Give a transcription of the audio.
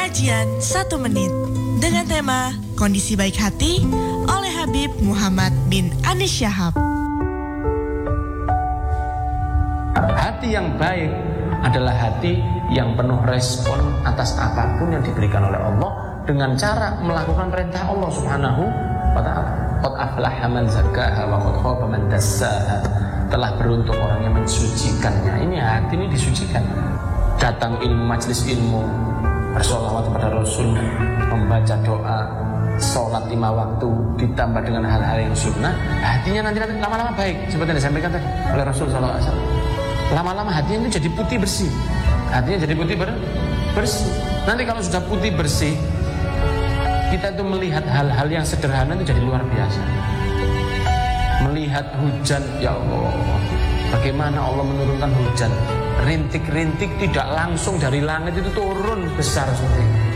Pengajian 1 menit dengan tema Kondisi Baik Hati oleh Habib Muhammad bin Anis Syahab. Hati yang baik adalah hati yang penuh respon atas apapun yang diberikan oleh Allah dengan cara melakukan perintah Allah Subhanahu wa ta'ala. Qad aflaha man zakkaha wa qad khaba man dassaha. Telah beruntung orang yang mensucikannya. Ini hati ini disucikan. Datang ilmu, majlis ilmu, bersolawat kepada Rasul, membaca doa, sholat 5 waktu, ditambah dengan hal-hal yang sunnah, hatinya nanti lama-lama baik. Seperti yang disampaikan tadi oleh Rasul SAW. Lama-lama hatinya itu jadi putih bersih. Hatinya jadi putih bersih. Nanti kalau sudah putih bersih, kita itu melihat hal-hal yang sederhana itu jadi luar biasa. Melihat hujan, ya Allah, bagaimana Allah menurunkan hujan. Rintik-rintik tidak langsung dari langit itu turun besar seperti itu.